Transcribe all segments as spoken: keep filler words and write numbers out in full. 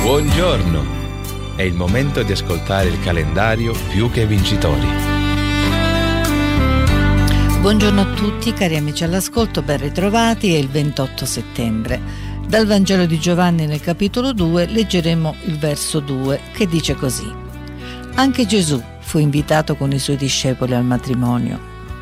Buongiorno! È il momento di ascoltare il calendario Più che Vincitori. Buongiorno a tutti cari amici all'ascolto, ben ritrovati. È il ventotto settembre. Dal Vangelo di Giovanni nel capitolo due leggeremo il verso due che dice così: Anche Gesù fu invitato con i suoi discepoli al matrimonio.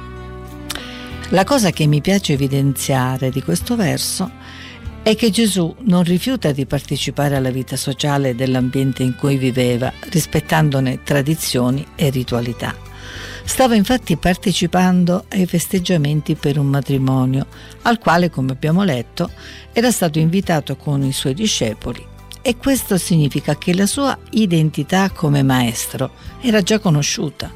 La cosa che mi piace evidenziare di questo verso è che Gesù non rifiuta di partecipare alla vita sociale dell'ambiente in cui viveva, rispettandone tradizioni e ritualità. Stava infatti partecipando ai festeggiamenti per un matrimonio, al quale, come abbiamo letto, era stato invitato con i suoi discepoli, e questo significa che la sua identità come maestro era già conosciuta.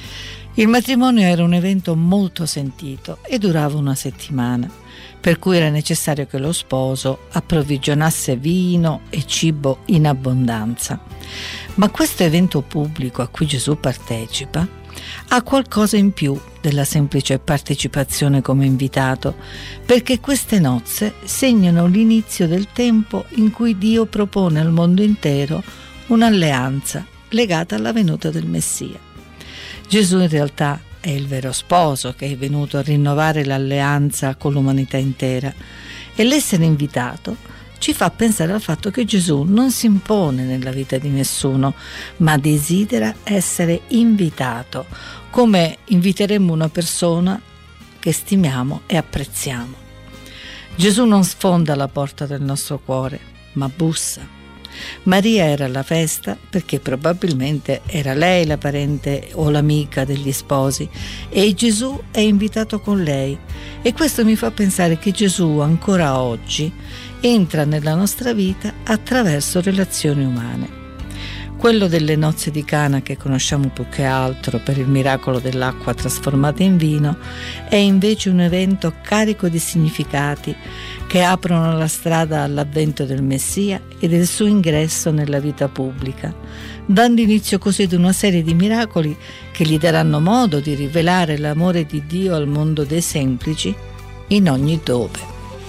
Il matrimonio era un evento molto sentito e durava una settimana, per cui era necessario che lo sposo approvvigionasse vino e cibo in abbondanza. Ma questo evento pubblico a cui Gesù partecipa ha qualcosa in più della semplice partecipazione come invitato, perché queste nozze segnano l'inizio del tempo in cui Dio propone al mondo intero un'alleanza legata alla venuta del Messia. Gesù in realtà è il vero sposo che è venuto a rinnovare l'alleanza con l'umanità intera, e l'essere invitato ci fa pensare al fatto che Gesù non si impone nella vita di nessuno, ma desidera essere invitato, come inviteremmo una persona che stimiamo e apprezziamo. Gesù non sfonda la porta del nostro cuore, ma bussa. Maria era alla festa perché probabilmente era lei la parente o l'amica degli sposi, e Gesù è invitato con lei, e questo mi fa pensare che Gesù ancora oggi entra nella nostra vita attraverso relazioni umane. Quello delle nozze di Cana, che conosciamo più che altro per il miracolo dell'acqua trasformata in vino, è invece un evento carico di significati che aprono la strada all'avvento del Messia e del suo ingresso nella vita pubblica, dando inizio così ad una serie di miracoli che gli daranno modo di rivelare l'amore di Dio al mondo dei semplici in ogni dove.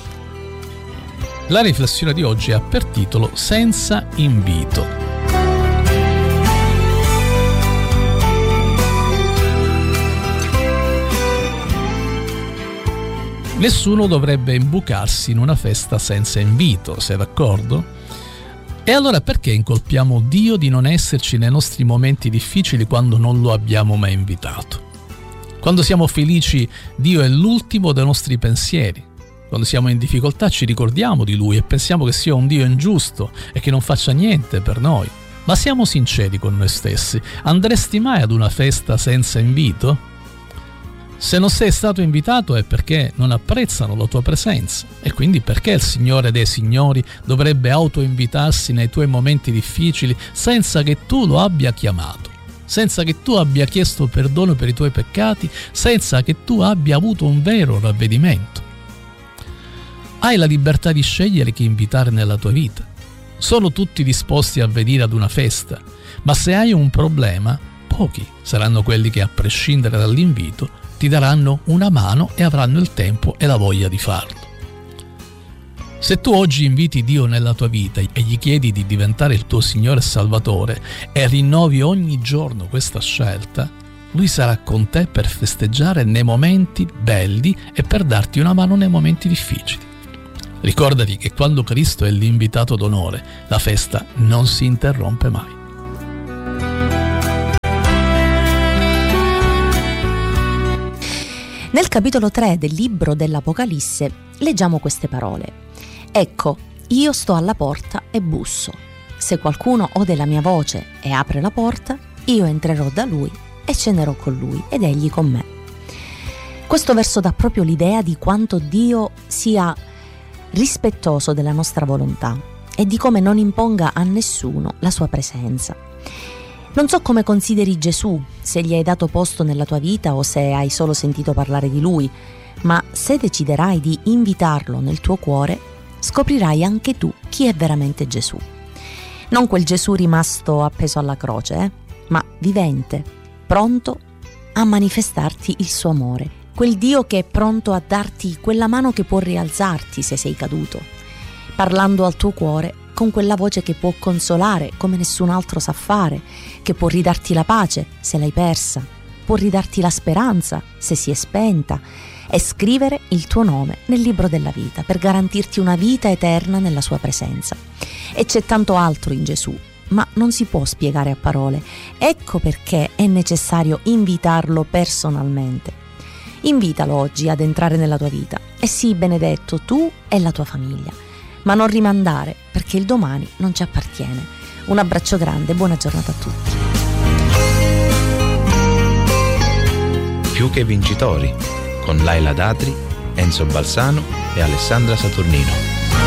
La riflessione di oggi ha per titolo Senza invito. Nessuno dovrebbe imbucarsi in una festa senza invito, sei d'accordo? E allora perché incolpiamo Dio di non esserci nei nostri momenti difficili quando non lo abbiamo mai invitato? Quando siamo felici, Dio è l'ultimo dei nostri pensieri. Quando siamo in difficoltà ci ricordiamo di Lui e pensiamo che sia un Dio ingiusto e che non faccia niente per noi. Ma siamo sinceri con noi stessi. Andresti mai ad una festa senza invito? Se non sei stato invitato è perché non apprezzano la tua presenza, e quindi perché il Signore dei Signori dovrebbe autoinvitarsi nei tuoi momenti difficili senza che tu lo abbia chiamato, senza che tu abbia chiesto perdono per i tuoi peccati, senza che tu abbia avuto un vero ravvedimento. Hai la libertà di scegliere chi invitare nella tua vita. Sono tutti disposti a venire ad una festa, ma se hai un problema, pochi saranno quelli che, a prescindere dall'invito, ti daranno una mano e avranno il tempo e la voglia di farlo. Se tu oggi inviti Dio nella tua vita e gli chiedi di diventare il tuo Signore e Salvatore e rinnovi ogni giorno questa scelta, Lui sarà con te per festeggiare nei momenti belli e per darti una mano nei momenti difficili. Ricordati che quando Cristo è l'invitato d'onore, la festa non si interrompe mai. Nel capitolo tre del libro dell'Apocalisse leggiamo queste parole: Ecco, io sto alla porta e busso. Se qualcuno ode la mia voce e apre la porta, io entrerò da lui e cenerò con lui ed egli con me. Questo verso dà proprio l'idea di quanto Dio sia rispettoso della nostra volontà e di come non imponga a nessuno la sua presenza. Non so come consideri Gesù, se gli hai dato posto nella tua vita o se hai solo sentito parlare di Lui, ma se deciderai di invitarlo nel tuo cuore, scoprirai anche tu chi è veramente Gesù. Non quel Gesù rimasto appeso alla croce, eh? ma vivente, pronto a manifestarti il suo amore. Quel Dio che è pronto a darti quella mano che può rialzarti se sei caduto, parlando al tuo cuore con quella voce che può consolare come nessun altro sa fare, che può ridarti la pace se l'hai persa, può ridarti la speranza se si è spenta, e scrivere il tuo nome nel libro della vita per garantirti una vita eterna nella sua presenza. E c'è tanto altro in Gesù, ma non si può spiegare a parole. Ecco perché è necessario invitarlo personalmente. Invitalo oggi ad entrare nella tua vita e sii benedetto tu e la tua famiglia. Ma non rimandare, perché il domani non ci appartiene. Un abbraccio grande e buona giornata a tutti. Più che vincitori, con Laila Datri, Enzo Balsano e Alessandra Saturnino.